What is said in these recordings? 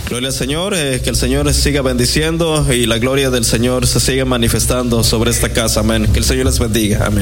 Gloria al Señor, que el Señor siga bendiciendo y la gloria del Señor se siga manifestando sobre esta casa, amén. Que el Señor les bendiga, amén.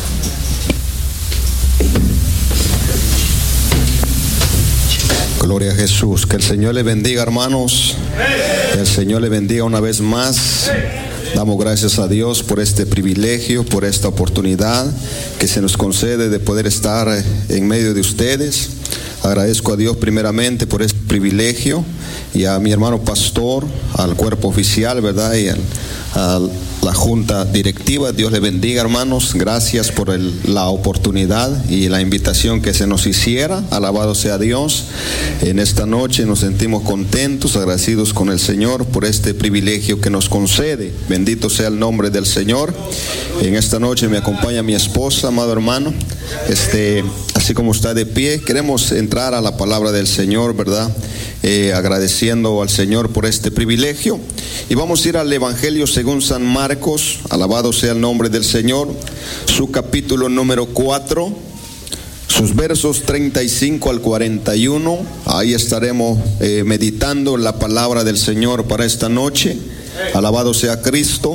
Gloria a Jesús. Que el Señor le bendiga, hermanos. Que el Señor le bendiga una vez más. Damos gracias a Dios por este privilegio, por esta oportunidad que se nos concede de poder estar en medio de ustedes. Agradezco a Dios primeramente por este privilegio y a mi hermano pastor, al cuerpo oficial, ¿verdad? Y a la junta directiva. Dios le bendiga, hermanos. Gracias por la oportunidad y la invitación que se nos hiciera. Alabado sea Dios. En esta noche nos sentimos contentos, agradecidos con el Señor por este privilegio que nos concede. Bendito sea el nombre del Señor. En esta noche me acompaña mi esposa, amado hermano. Así como está de pie, queremos entrar a la palabra del Señor, ¿verdad? Agradeciendo al Señor por este privilegio. Y vamos a ir al Evangelio según San Marcos. Alabado sea el nombre del Señor. Su capítulo número 4, sus versos 35 al 41. Ahí estaremos meditando la palabra del Señor para esta noche. Alabado sea Cristo.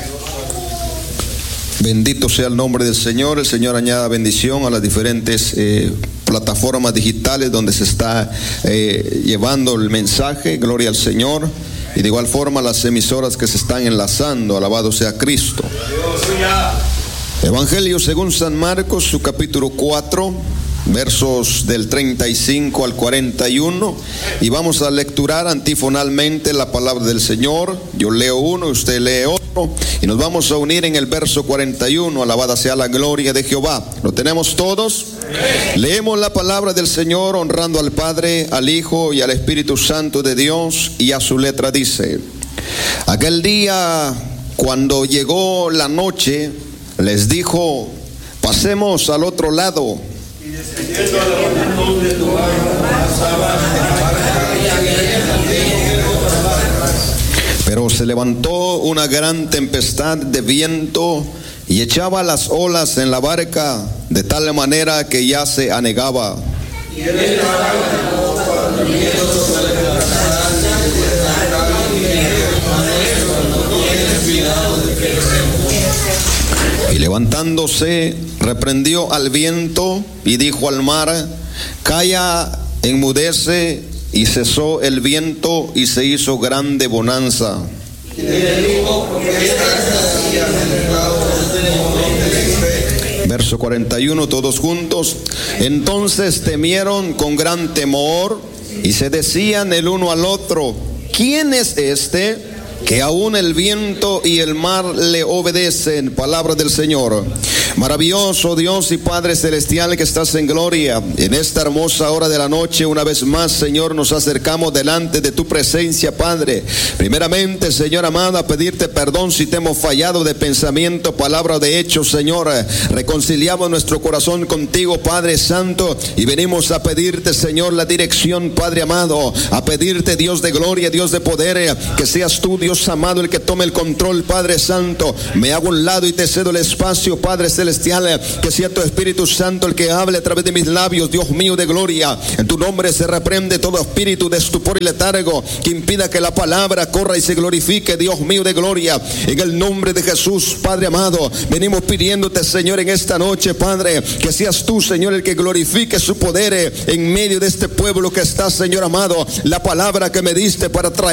Bendito sea el nombre del Señor. El Señor añada bendición a las diferentes plataformas digitales donde se está llevando el mensaje. Gloria al Señor. Y de igual forma las emisoras que se están enlazando. Alabado sea Cristo. Evangelio según San Marcos, su capítulo 4, versos del 35 al 41. Y vamos a lecturar antifonalmente la palabra del Señor. Yo leo uno, usted lee otro. Y nos vamos a unir en el verso 41. Alabada sea la gloria de Jehová. ¿Lo tenemos todos? Leemos la palabra del Señor honrando al Padre, al Hijo y al Espíritu Santo de Dios. Y a su letra dice: aquel día, cuando llegó la noche, les dijo: pasemos al otro lado. Y descendiendo a la multitud de tu pero se levantó una gran tempestad de viento y echaba las olas en la barca de tal manera que ya se anegaba. Y levantándose, reprendió al viento y dijo al mar: calla, enmudece. Y cesó el viento y se hizo grande bonanza. Verso 41, todos juntos. Entonces temieron con gran temor y se decían el uno al otro: ¿quién es este que aún el viento y el mar le obedecen? Palabra del Señor. Maravilloso Dios y Padre celestial que estás en gloria, en esta hermosa hora de la noche, una vez más, Señor, nos acercamos delante de tu presencia, Padre. Primeramente, Señor amado, a pedirte perdón si te hemos fallado de pensamiento, palabra o de hecho, Señor. Reconciliamos nuestro corazón contigo, Padre Santo, y venimos a pedirte, Señor, la dirección, Padre amado, a pedirte, Dios de gloria, Dios de poder, que seas tú, Dios amado, el que tome el control, Padre Santo. Me hago a un lado y te cedo el espacio, Padre celestial. Que sea tu Espíritu Santo el que hable a través de mis labios, Dios mío de gloria. En tu nombre se reprende todo espíritu de estupor y letargo que impida que la palabra corra y se glorifique, Dios mío de gloria. En el nombre de Jesús, Padre amado, venimos pidiéndote, Señor, en esta noche, Padre, que seas tú, Señor, el que glorifique su poder en medio de este pueblo que está, Señor amado. La palabra que me diste para traer